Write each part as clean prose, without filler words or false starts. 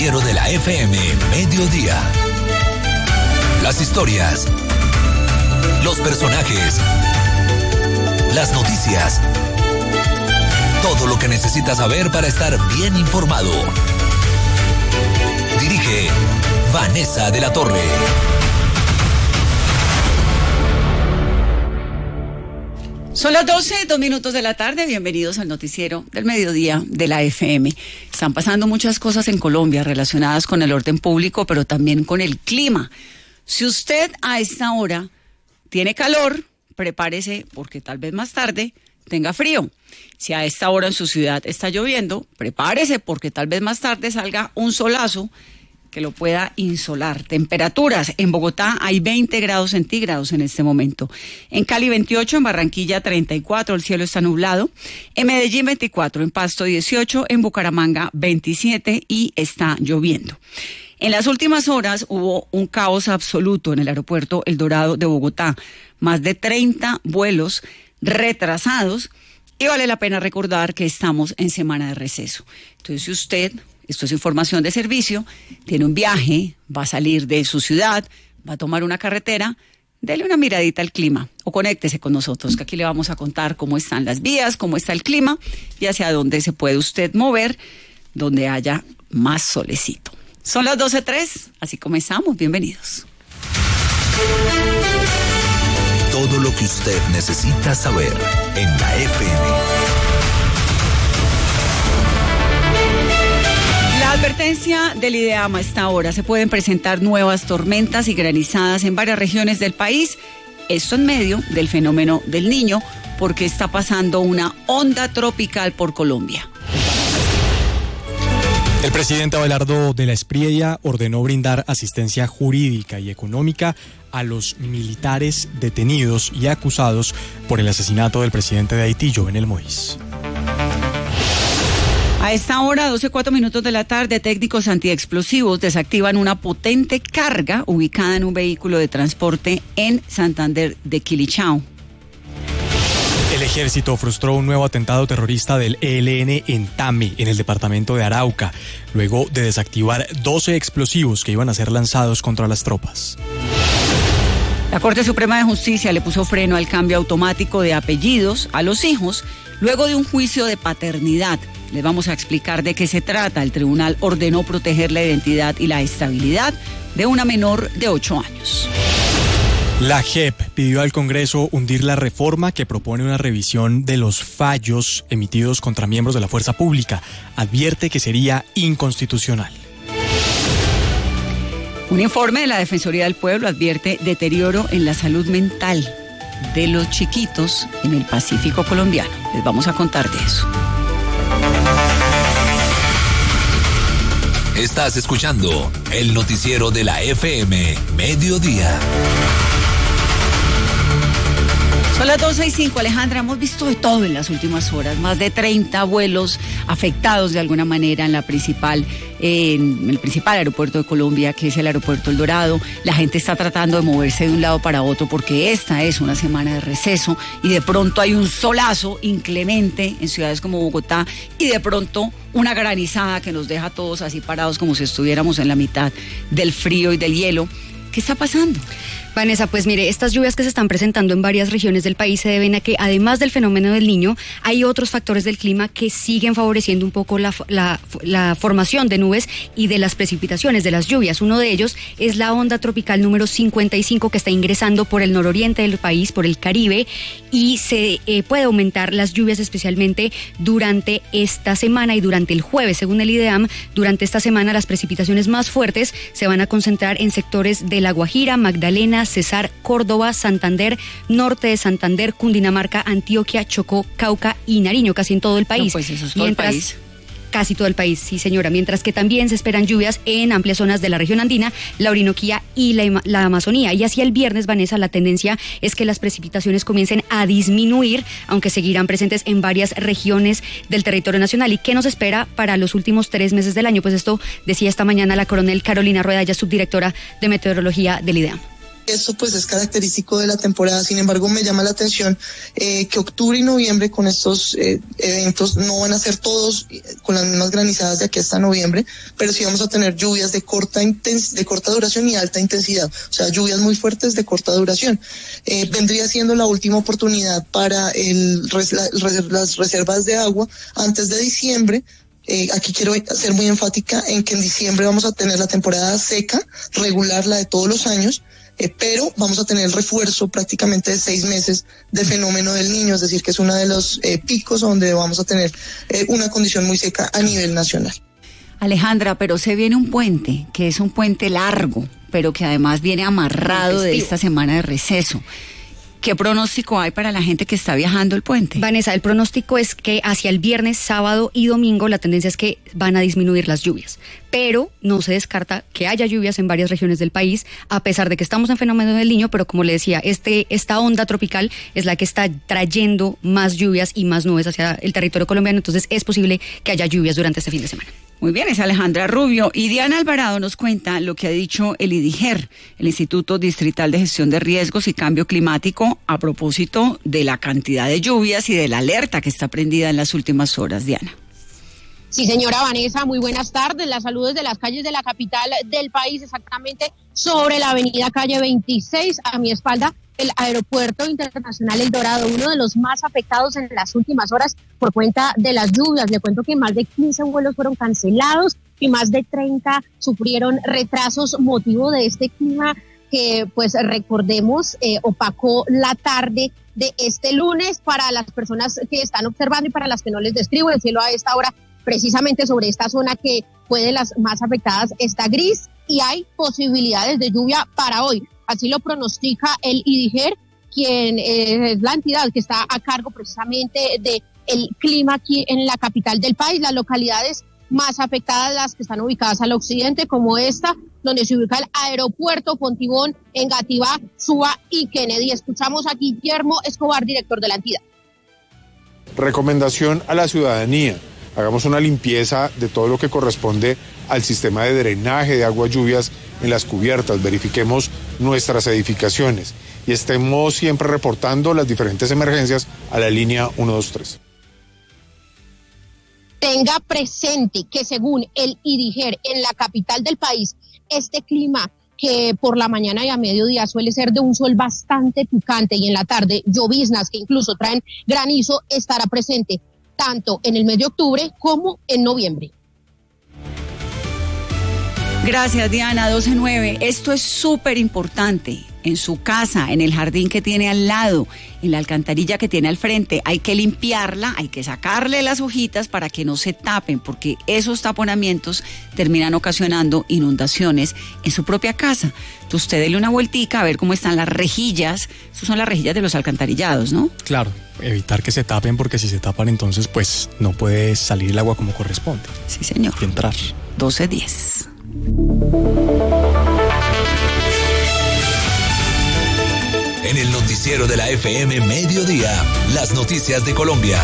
noticiero de la FM Mediodía. Las historias, los personajes, las noticias, todo lo que necesitas saber para estar bien informado. Dirige Vanessa de la Torre. Son las 12, 2 minutos de la tarde. Bienvenidos al noticiero del mediodía de la FM. Están pasando muchas cosas en Colombia relacionadas con el orden público, pero también con el clima. Si usted a esta hora tiene calor, prepárese porque tal vez más tarde tenga frío. Si a esta hora en su ciudad está lloviendo, prepárese porque tal vez más tarde salga un solazo que lo pueda insolar. Temperaturas: en Bogotá hay 20 grados centígrados en este momento. En Cali 28, en Barranquilla 34, el cielo está nublado. En Medellín 24, en Pasto 18, en Bucaramanga 27 y está lloviendo. En las últimas horas hubo un caos absoluto en el aeropuerto El Dorado de Bogotá. Más de 30 vuelos retrasados y vale la pena recordar que estamos en semana de receso. Entonces, si usted, esto es información de servicio, tiene un viaje, va a salir de su ciudad, va a tomar una carretera, dele una miradita al clima o conéctese con nosotros, que aquí le vamos a contar cómo están las vías, cómo está el clima y hacia dónde se puede usted mover, donde haya más solecito. Son las 12:03, así comenzamos. Bienvenidos. Todo lo que usted necesita saber en la FM. La advertencia del IDEAM a esta hora: se pueden presentar nuevas tormentas y granizadas en varias regiones del país. Esto en medio del fenómeno del Niño, porque está pasando una onda tropical por Colombia. El presidente Abelardo de la Espriella ordenó brindar asistencia jurídica y económica a los militares detenidos y acusados por el asesinato del presidente de Haití, Jovenel Moïse. A esta hora, 12:04 de la tarde, técnicos antiexplosivos desactivan una potente carga ubicada en un vehículo de transporte en Santander de Quilichao. El ejército frustró un nuevo atentado terrorista del ELN en Tame, en el departamento de Arauca, luego de desactivar 12 explosivos que iban a ser lanzados contra las tropas. La Corte Suprema de Justicia le puso freno al cambio automático de apellidos a los hijos luego de un juicio de paternidad. Les vamos a explicar de qué se trata. El tribunal ordenó proteger la identidad y la estabilidad de una menor de 8 años. La JEP pidió al Congreso hundir la reforma que propone una revisión de los fallos emitidos contra miembros de la fuerza pública. Advierte que sería inconstitucional. Un informe de la Defensoría del Pueblo advierte deterioro en la salud mental de los chiquitos en el Pacífico colombiano. Les vamos a contar de eso. Estás escuchando el noticiero de la FM Mediodía. Son las 12:05, Alejandra. Hemos visto de todo en las últimas horas. Más de 30 vuelos afectados de alguna manera en el principal aeropuerto de Colombia, que es el aeropuerto El Dorado. La gente está tratando de moverse de un lado para otro porque esta es una semana de receso y de pronto hay un solazo inclemente en ciudades como Bogotá y de pronto una granizada que nos deja a todos así parados como si estuviéramos en la mitad del frío y del hielo. ¿Qué está pasando? Vanessa, pues mire, estas lluvias que se están presentando en varias regiones del país se deben a que, además del fenómeno del Niño, hay otros factores del clima que siguen favoreciendo un poco la formación de nubes y de las precipitaciones de las lluvias. Uno de ellos es la onda tropical número 55 que está ingresando por el nororiente del país, por el Caribe, y se puede aumentar las lluvias especialmente durante esta semana y durante el jueves. Según el IDEAM, durante esta semana las precipitaciones más fuertes se van a concentrar en sectores de La Guajira, Magdalena, Cesar, Córdoba, Santander, norte de Santander, Cundinamarca, Antioquia, Chocó, Cauca y Nariño, casi en todo el país. No, pues eso es todo el país. Casi todo el país, sí señora, mientras que también se esperan lluvias en amplias zonas de la región andina, la Orinoquía y la Amazonía. Y hacia el viernes, Vanessa, la tendencia es que las precipitaciones comiencen a disminuir, aunque seguirán presentes en varias regiones del territorio nacional. ¿Y qué nos espera para los últimos 3 meses del año? Pues esto decía esta mañana la coronel Carolina Rueda, ella subdirectora de meteorología del IDEAM. Esto pues es característico de la temporada. Sin embargo, me llama la atención que octubre y noviembre con estos eventos no van a ser todos con las mismas granizadas de aquí hasta noviembre, pero sí vamos a tener lluvias de corta duración y alta intensidad, o sea, lluvias muy fuertes de corta duración. Vendría siendo la última oportunidad para las reservas de agua antes de diciembre. Aquí quiero ser muy enfática en que en diciembre vamos a tener la temporada seca, regular, la de todos los años, pero vamos a tener el refuerzo prácticamente de 6 meses del fenómeno del Niño, es decir, que es uno de los picos donde vamos a tener una condición muy seca a nivel nacional. Alejandra, pero se viene un puente, que es un puente largo, pero que además viene amarrado de esta semana de receso. ¿Qué pronóstico hay para la gente que está viajando el puente? Vanessa, el pronóstico es que hacia el viernes, sábado y domingo la tendencia es que van a disminuir las lluvias, pero no se descarta que haya lluvias en varias regiones del país, a pesar de que estamos en fenómeno del Niño, pero como le decía, esta onda tropical es la que está trayendo más lluvias y más nubes hacia el territorio colombiano, entonces es posible que haya lluvias durante este fin de semana. Muy bien, es Alejandra Rubio. Y Diana Alvarado nos cuenta lo que ha dicho el IDIGER, el Instituto Distrital de Gestión de Riesgos y Cambio Climático, a propósito de la cantidad de lluvias y de la alerta que está prendida en las últimas horas. Diana. Sí, señora Vanessa, muy buenas tardes. Las saludos de las calles de la capital del país, exactamente sobre la avenida calle 26, a mi espalda, el Aeropuerto Internacional El Dorado, uno de los más afectados en las últimas horas por cuenta de las lluvias. Le cuento que más de 15 vuelos fueron cancelados y más de 30 sufrieron retrasos motivo de este clima que, pues recordemos, opacó la tarde de este lunes. Para las personas que están observando y para las que no les describo, el cielo a esta hora, precisamente sobre esta zona que fue de las más afectadas, está gris y hay posibilidades de lluvia para hoy. Así lo pronostica el IDIGER, quien es la entidad que está a cargo precisamente del clima aquí en la capital del país. Las localidades más afectadas, las que están ubicadas al occidente, como esta, donde se ubica el Aeropuerto Fontibón, Engativá, Suba y Kennedy. Escuchamos a Guillermo Escobar, director de la entidad. Recomendación a la ciudadanía: hagamos una limpieza de todo lo que corresponde al sistema de drenaje de aguas lluvias en las cubiertas, verifiquemos nuestras edificaciones y estemos siempre reportando las diferentes emergencias a la línea 123. Tenga presente que según el IDIGER, en la capital del país, este clima que por la mañana y a mediodía suele ser de un sol bastante picante y en la tarde lloviznas que incluso traen granizo, estará presente tanto en el mes de octubre como en noviembre. Gracias, Diana. 12:09. Esto es súper importante. En su casa, en el jardín que tiene al lado, en la alcantarilla que tiene al frente, hay que limpiarla, hay que sacarle las hojitas para que no se tapen, porque esos taponamientos terminan ocasionando inundaciones en su propia casa. Entonces usted dele una vueltica a ver cómo están las rejillas. Esas son las rejillas de los alcantarillados, ¿no? Claro, evitar que se tapen, porque si se tapan entonces pues no puede salir el agua como corresponde. Sí, señor. Y entrar. 12:10. En el noticiero de la FM Mediodía, las noticias de Colombia.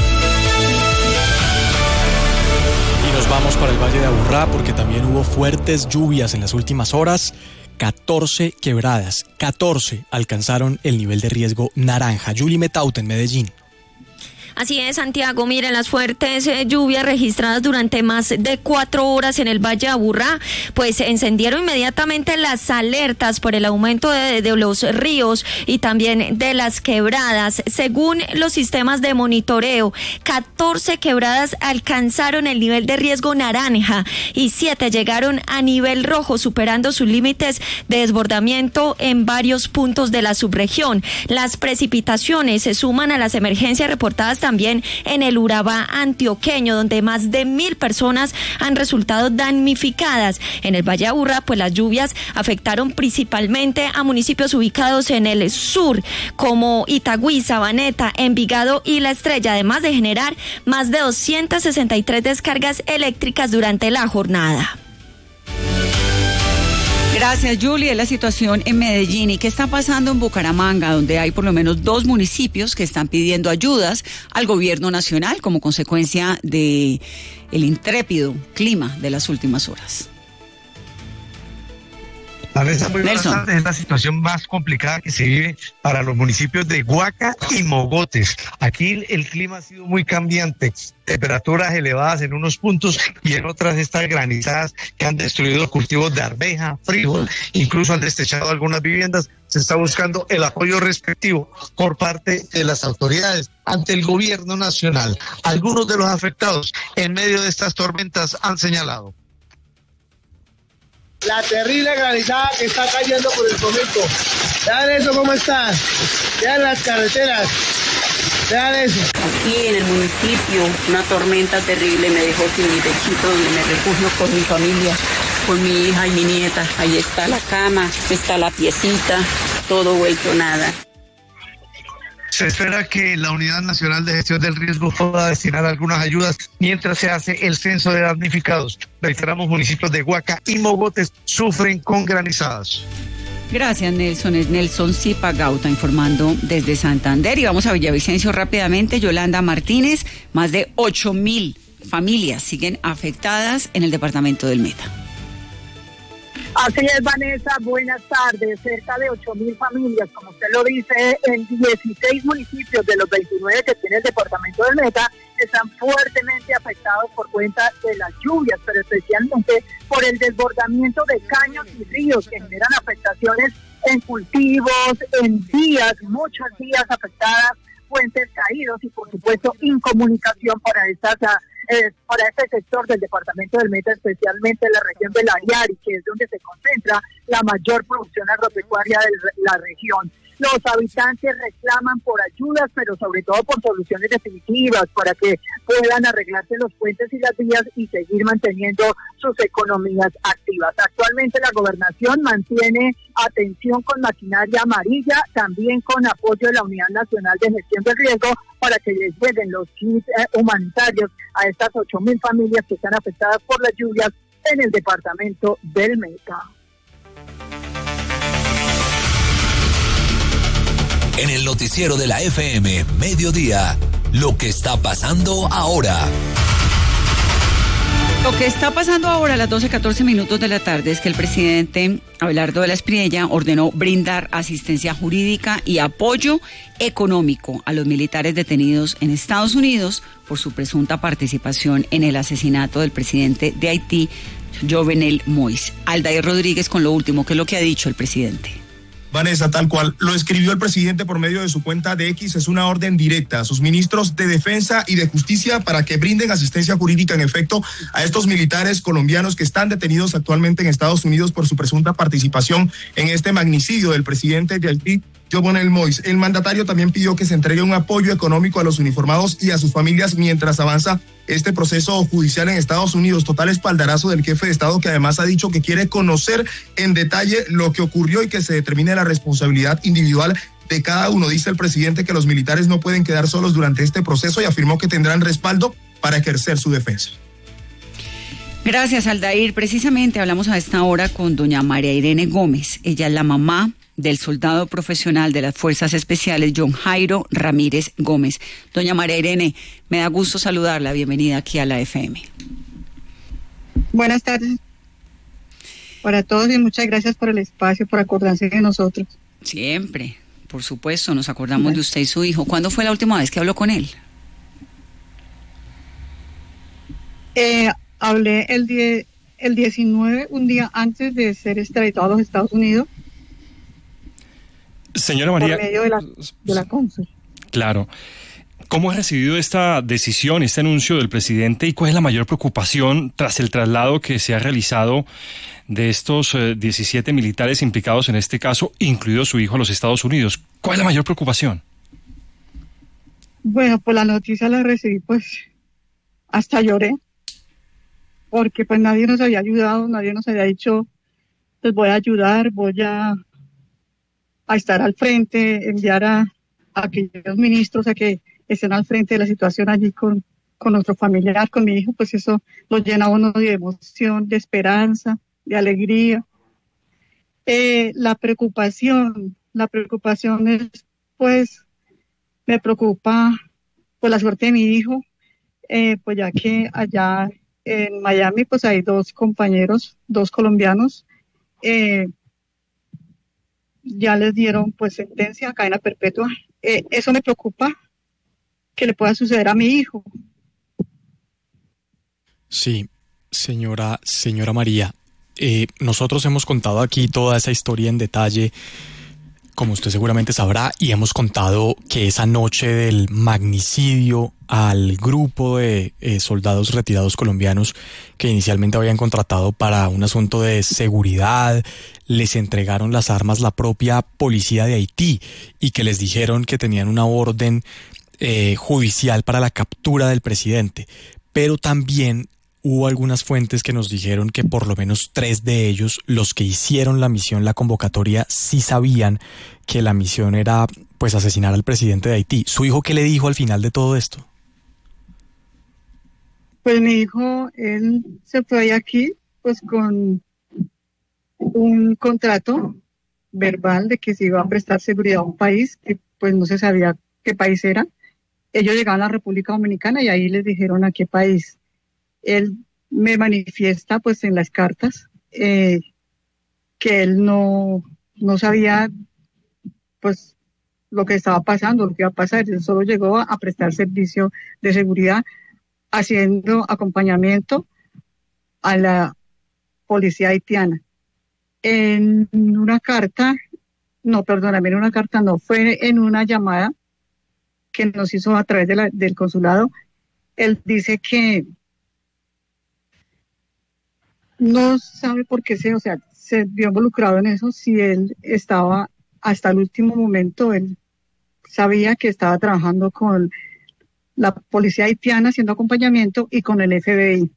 Y nos vamos para el Valle de Aburrá, porque también hubo fuertes lluvias en las últimas horas. 14 quebradas, 14 alcanzaron el nivel de riesgo naranja. Yuli Metaute en Medellín. Así es, Santiago. Miren, las fuertes lluvias registradas durante más de 4 horas en el Valle de Aburrá, pues encendieron inmediatamente las alertas por el aumento de los ríos y también de las quebradas. Según los sistemas de monitoreo, 14 quebradas alcanzaron el nivel de riesgo naranja y 7 llegaron a nivel rojo, superando sus límites de desbordamiento en varios puntos de la subregión. Las precipitaciones se suman a las emergencias reportadas también en el Urabá antioqueño, donde más de 1,000 personas han resultado damnificadas. En el Valle de Aburrá, pues las lluvias afectaron principalmente a municipios ubicados en el sur, como Itagüí, Sabaneta, Envigado y La Estrella, además de generar más de 263 descargas eléctricas durante la jornada. Gracias, Julie. Es la situación en Medellín. ¿Y qué está pasando en Bucaramanga, donde hay por lo menos 2 municipios que están pidiendo ayudas al gobierno nacional como consecuencia de el intrépido clima de las últimas horas? Vanessa, muy buenas tardes. Es la situación más complicada que se vive para los municipios de Guaca y Mogotes. Aquí el clima ha sido muy cambiante, temperaturas elevadas en unos puntos y en otras estas granizadas que han destruido cultivos de arveja, frijol, incluso han destechado algunas viviendas. Se está buscando el apoyo respectivo por parte de las autoridades ante el gobierno nacional. Algunos de los afectados en medio de estas tormentas han señalado la terrible granizada que está cayendo por el momento. Vean eso cómo está, vean las carreteras, vean eso. Aquí en el municipio una tormenta terrible me dejó sin mi techito donde me refugio con mi familia, con mi hija y mi nieta. Ahí está la cama, está la piecita, todo vuelto nada. Se espera que la Unidad Nacional de Gestión del Riesgo pueda destinar algunas ayudas mientras se hace el censo de damnificados. Reiteramos, municipios de Guaca y Mogotes sufren con granizadas. Gracias, Nelson. Es Nelson Zipagauta informando desde Santander. Y vamos a Villavicencio rápidamente. Yolanda Martínez, más de 8.000 familias siguen afectadas en el departamento del Meta. Así es, Vanessa, buenas tardes. Cerca de 8.000 familias, como usted lo dice, en 16 municipios de los 29 que tiene el departamento del Meta, están fuertemente afectados por cuenta de las lluvias, pero especialmente por el desbordamiento de caños y ríos que generan afectaciones en cultivos, en vías, muchas vías afectadas, puentes caídos y, por supuesto, incomunicación para este sector del departamento del Meta, especialmente en la región del Ariari, que es donde se concentra la mayor producción agropecuaria de la región. Los habitantes reclaman por ayudas, pero sobre todo por soluciones definitivas para que puedan arreglarse los puentes y las vías y seguir manteniendo sus economías activas. Actualmente la gobernación mantiene atención con maquinaria amarilla, también con apoyo de la Unidad Nacional de Gestión del Riesgo para que les lleguen los kits humanitarios a estas 8.000 familias que están afectadas por las lluvias en el departamento del Meta. En el noticiero de la FM, Mediodía, lo que está pasando ahora. Lo que está pasando ahora a las 12:14 de la tarde es que el presidente Abelardo de la Espriella ordenó brindar asistencia jurídica y apoyo económico a los militares detenidos en Estados Unidos por su presunta participación en el asesinato del presidente de Haití, Jovenel Moïse. Aldair Rodríguez con lo último, ¿qué es lo que ha dicho el presidente? Vanessa, tal cual lo escribió el presidente por medio de su cuenta de X, es una orden directa a sus ministros de Defensa y de Justicia para que brinden asistencia jurídica en efecto a estos militares colombianos que están detenidos actualmente en Estados Unidos por su presunta participación en este magnicidio del presidente de Haití, Jovenel Moïse. El mandatario también pidió que se entregue un apoyo económico a los uniformados y a sus familias mientras avanza este proceso judicial en Estados Unidos. Total espaldarazo del jefe de Estado, que además ha dicho que quiere conocer en detalle lo que ocurrió y que se determine la responsabilidad individual de cada uno. Dice el presidente que los militares no pueden quedar solos durante este proceso y afirmó que tendrán respaldo para ejercer su defensa. Gracias, Aldair. Precisamente hablamos a esta hora con doña María Irene Gómez. Ella es la mamá del soldado profesional de las Fuerzas Especiales, John Jairo Ramírez Gómez. Doña María Irene, me da gusto saludarla. Bienvenida aquí a la FM. Buenas tardes para todos y muchas gracias por el espacio, por acordarse de nosotros. Siempre, por supuesto, nos acordamos de usted y su hijo. ¿Cuándo fue la última vez que habló con él? Hablé el 19, un día antes de ser extraditado a los Estados Unidos. Señora María, por medio de la cónsul. Claro. ¿Cómo ha recibido esta decisión, este anuncio del presidente y cuál es la mayor preocupación tras el traslado que se ha realizado de estos 17 militares implicados en este caso, incluido su hijo, a los Estados Unidos? ¿Cuál es la mayor preocupación? Bueno, pues la noticia la recibí, pues hasta lloré, porque pues nadie nos había ayudado, nadie nos había dicho, pues voy a ayudar, voy a estar al frente, enviar a aquellos ministros a que estén al frente de la situación allí con nuestro familiar, con mi hijo, pues eso lo llena a uno de emoción, de esperanza, de alegría. La preocupación es, pues, me preocupa pues la suerte de mi hijo, pues ya que allá en Miami pues hay dos compañeros, dos colombianos, ya les dieron pues sentencia, cadena perpetua. Eso me preocupa, que le pueda suceder a mi hijo. Sí, señora María, nosotros hemos contado aquí toda esa historia en detalle, como usted seguramente sabrá, y hemos contado que esa noche del magnicidio al grupo de soldados retirados colombianos que inicialmente habían contratado para un asunto de seguridad, les entregaron las armas la propia policía de Haití y que les dijeron que tenían una orden judicial para la captura del presidente. Pero también hubo algunas fuentes que nos dijeron que por lo menos 3 de ellos, los que hicieron la misión, la convocatoria, sí sabían que la misión era pues asesinar al presidente de Haití. ¿Su hijo qué le dijo al final de todo esto? Pues mi hijo, él se fue de aquí pues con un contrato verbal de que se iba a prestar seguridad a un país que pues no se sabía qué país era. Ellos llegaban a la República Dominicana y ahí les dijeron a qué país. Él me manifiesta pues en las cartas que él no sabía pues lo que estaba pasando, lo que iba a pasar. Él solo llegó a prestar servicio de seguridad haciendo acompañamiento a la policía haitiana. En una carta, fue en una llamada que nos hizo a través del consulado. Él dice que no sabe por qué se vio involucrado en eso, si él estaba hasta el último momento, él sabía que estaba trabajando con la policía haitiana haciendo acompañamiento y con el FBI.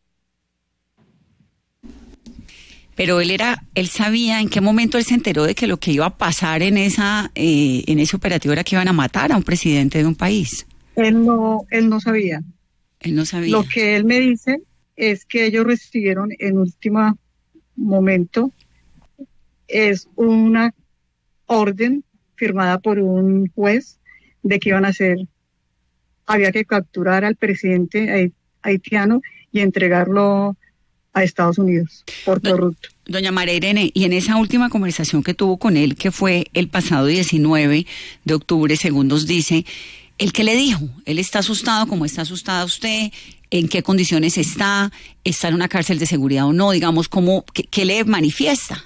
Pero él sabía en qué momento él se enteró de que lo que iba a pasar en ese operativo era que iban a matar a un presidente de un país. Él no sabía. Él no sabía. Lo que él me dice es que ellos recibieron en último momento es una orden firmada por un juez de que había que capturar al presidente haitiano y entregarlo a Estados Unidos por corrupto. Doña María Irene, y en esa última conversación que tuvo con él, que fue el pasado 19 de octubre, según nos dice, ¿él qué le dijo? ¿Él está asustado como está asustada usted? ¿En qué condiciones está? ¿Está en una cárcel de seguridad o no? Digamos, ¿qué le manifiesta?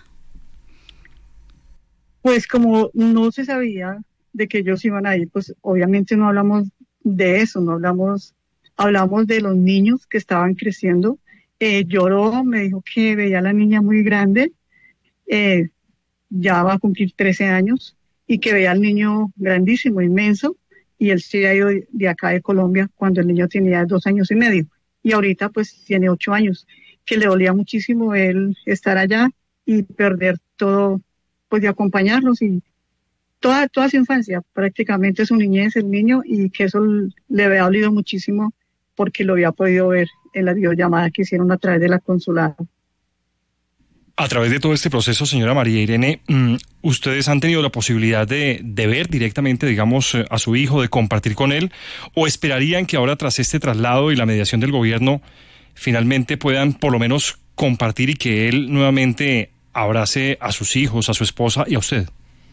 Pues como no se sabía de que ellos iban a ir, pues obviamente no hablamos de eso, hablamos de los niños que estaban creciendo. Lloró, me dijo que veía a la niña muy grande, ya va a cumplir 13 años, y que veía al niño grandísimo, inmenso, y él se había ido de acá de Colombia cuando el niño tenía 2 años y medio, y ahorita pues tiene 8 años, que le dolía muchísimo él estar allá y perder todo, pues de acompañarlos, y toda su infancia, prácticamente su niñez, el niño, y que eso le había dolido muchísimo porque lo había podido ver en la videollamada que hicieron a través de la consulada. A través de todo este proceso, señora María Irene, ¿ustedes han tenido la posibilidad de ver directamente, digamos, a su hijo, de compartir con él? ¿O esperarían que ahora, tras este traslado y la mediación del gobierno, finalmente puedan por lo menos compartir y que él nuevamente abrace a sus hijos, a su esposa y a usted?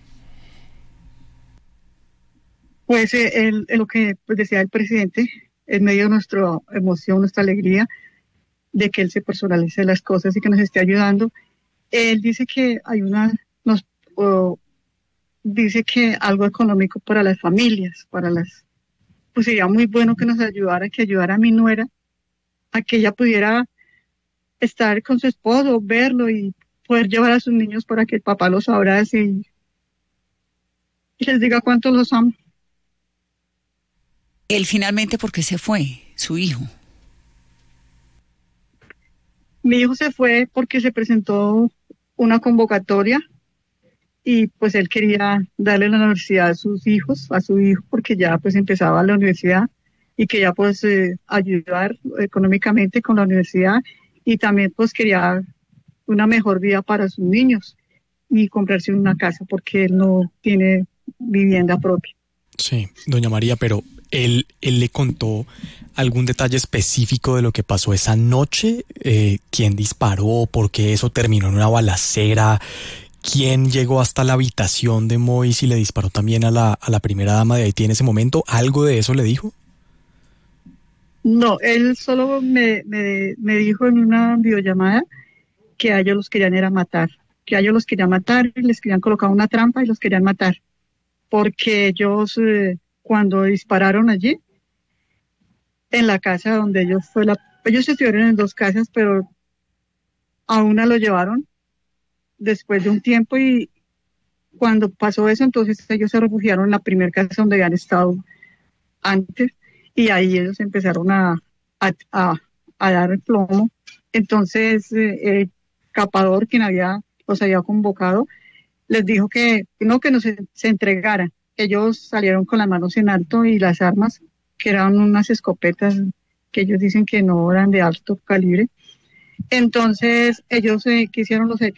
Pues lo que decía el presidente, en medio de nuestra emoción, nuestra alegría, de que él se personalice las cosas y que nos esté ayudando. Él dice que dice que algo económico para las familias, pues sería muy bueno que nos ayudara, que ayudara a mi nuera, a que ella pudiera estar con su esposo, verlo y poder llevar a sus niños para que el papá los abrace y les diga cuánto los ama. Él finalmente, ¿por qué se fue, su hijo? Mi hijo se fue porque se presentó una convocatoria y pues él quería darle la universidad a su hijo, porque ya pues empezaba la universidad y quería pues ayudar económicamente con la universidad, y también pues quería una mejor vida para sus niños y comprarse una casa porque él no tiene vivienda propia. Sí, doña María, pero ¿él le contó algún detalle específico de lo que pasó esa noche? ¿Quién disparó? ¿Por qué eso terminó en una balacera? quién llegó hasta la habitación de Mois y le disparó también a la primera dama de Haití en ese momento. ¿Algo de eso le dijo? No, él solo me dijo en una videollamada que a ellos los querían era matar, que a ellos los querían matar, les querían colocar una trampa y los querían matar, porque ellos cuando dispararon allí, en la casa donde ellos ellos estuvieron en 2 casas, pero a una lo llevaron después de un tiempo y cuando pasó eso, entonces ellos se refugiaron en la primera casa donde habían estado antes y ahí ellos empezaron a dar el plomo. Entonces el capador, quien los había convocado, les dijo que no se entregaran. Ellos salieron con las manos en alto y las armas, que eran unas escopetas que ellos dicen que no eran de alto calibre. Entonces ellos, ¿qué hicieron los